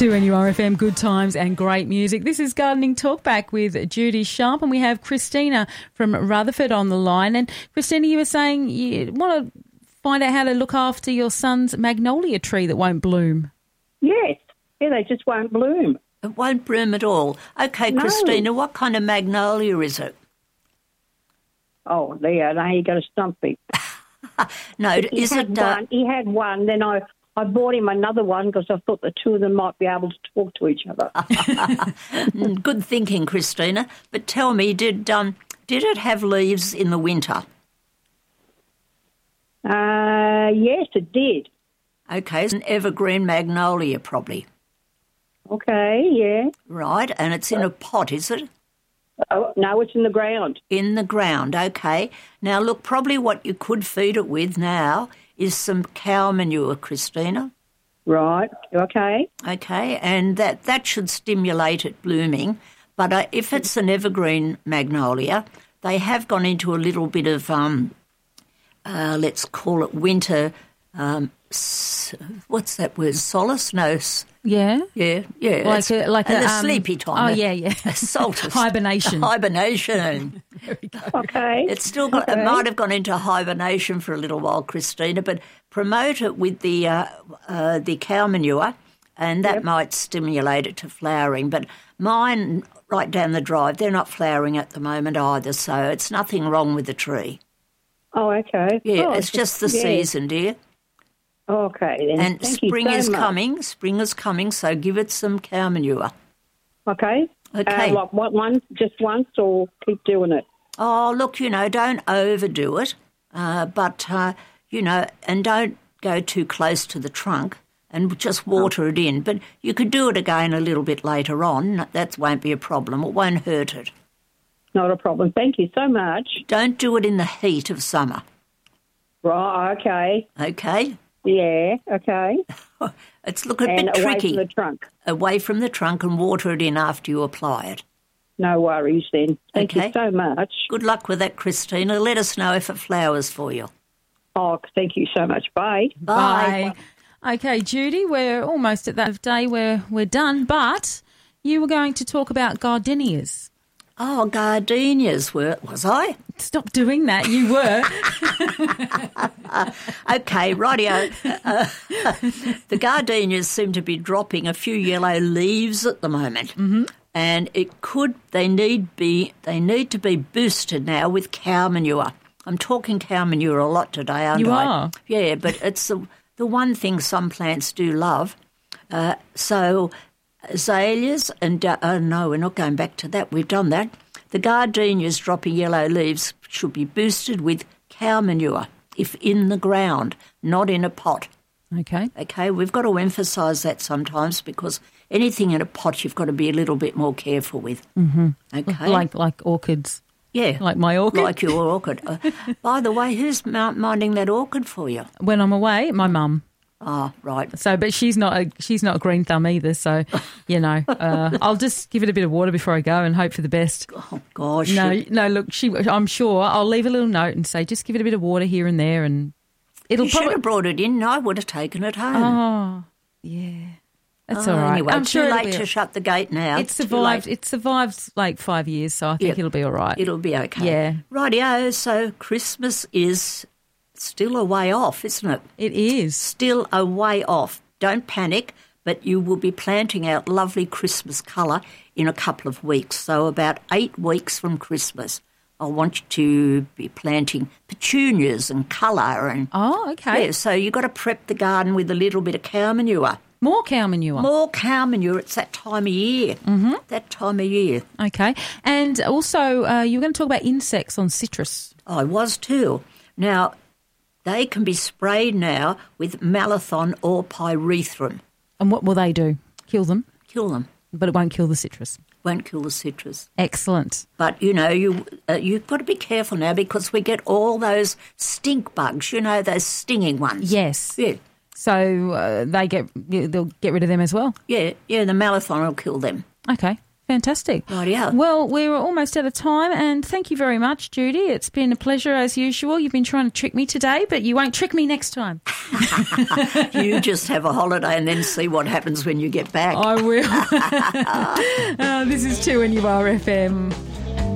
2NURFM, good times and great music. This is Gardening Talkback with Judy Sharp, and we have Christina from Rutherford on the line. And Christina, you were saying you want to find out how to look after your son's magnolia tree that won't bloom. Yes. Yeah, they just won't bloom. It won't bloom at all. Okay, No. Christina, what kind of magnolia is it? Oh, there, now you got to stump me. No, is it... He had one, then I bought him another one because I thought the two of them might be able to talk to each other. Good thinking, Christina. But tell me, did it have leaves in the winter? Yes, it did. Okay, it's an evergreen magnolia probably. Okay, yeah. Right, and it's in a pot, is it? Oh, no, it's in the ground. In the ground, okay. Now, look, probably what you could feed it with now is some cow manure, Christina. Right, okay. Okay, and that should stimulate it blooming. But if it's an evergreen magnolia, they have gone into a little bit of, let's call it winter, what's that word, solace? No. Yeah? Yeah. Like a sleepy time. Oh, yeah. A solstice. Hibernation. Hibernation. Okay. It's still got. Okay. It might have gone into hibernation for a little while, Christina, but promote it with the cow manure, and that might stimulate it to flowering. But mine, right down the drive, they're not flowering at the moment either, so it's nothing wrong with the tree. Oh, okay. Yeah, Oh, it's just the season, dear. Okay, then. And Thank spring you so is much. coming. Spring is coming, so give it some cow manure. Okay. Okay. One, just once, or keep doing it? Oh, look, don't overdo it, but, and don't go too close to the trunk and just water it in. But you could do it again a little bit later on. That won't be a problem. It won't hurt it. Not a problem. Thank you so much. Don't do it in the heat of summer. Right, okay. Okay? Yeah, okay. It's a bit And away tricky. from the trunk. Away from the trunk and water it in after you apply it. No worries then. Thank Okay. you so much. Good luck with that, Christina. Let us know if it flowers for you. Oh, thank you so much. Bye. Bye. Okay, Judy, we're almost at that day where we're done, but you were going to talk about gardenias. Oh, gardenias was I? Stop doing that. You were. Okay, rightio. The gardenias seem to be dropping a few yellow leaves at the moment, and they need to be boosted now with cow manure. I'm talking cow manure a lot today, aren't I? You are. Yeah, but it's the one thing some plants do love. So azaleas and no, we're not going back to that. We've done that. The gardenias dropping yellow leaves should be boosted with cow manure, if in the ground, not in a pot. Okay. Okay, we've got to emphasise that sometimes because anything in a pot you've got to be a little bit more careful with. Mm-hmm. Okay, Like orchids. yeah, Like my orchid. like your orchid. By the way, who's minding that orchid for you? When I'm away, my mum. Oh, right. So, but she's not a green thumb either. So, I'll just give it a bit of water before I go and hope for the best. Oh gosh. No. Look, I'm sure I'll leave a little note and say just give it a bit of water here and there, and it'll You should have brought it in. I would have taken it home. Oh, yeah, that's all right. Anyway, I'm too sure late to shut the gate now. It's survived. It's survived like 5 years, so I think it'll be all right. It'll be okay. Yeah. Rightio. So Christmas is still a way off, isn't it? It is. Still a way off. Don't panic, but you will be planting out lovely Christmas colour in a couple of weeks. So about 8 weeks from Christmas, I want you to be planting petunias and colour. And Oh, okay. yeah, so you've got to prep the garden with a little bit of cow manure. More cow manure. More cow manure. It's that time of year. Mm-hmm. That time of year. Okay. And also, you were going to talk about insects on citrus. I was too. Now, they can be sprayed now with Malathion or Pyrethrum. And what will they do? Kill them? Kill them. But it won't kill the citrus. Won't kill the citrus. Excellent. But, you've got to be careful now because we get all those stink bugs, those stinging ones. Yes. Yeah. So they'll get rid of them as well? Yeah, the Malathion will kill them. Okay. Fantastic. Rightio. Well, we're almost out of time, and thank you very much, Judy. It's been a pleasure as usual. You've been trying to trick me today, but you won't trick me next time. You just have a holiday and then see what happens when you get back. I will. This is 2NURFM.